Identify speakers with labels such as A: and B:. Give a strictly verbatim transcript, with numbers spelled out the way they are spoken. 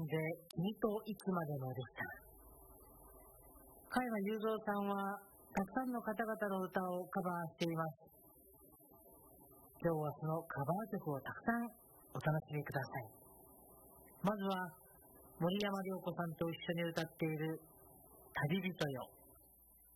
A: で君といつまでもでした。加山雄三さんはたくさんの方々の歌をカバーしています。今日はそのカバー曲をたくさんお楽しみください。まずは森山良子さんと一緒に歌っている旅人よ。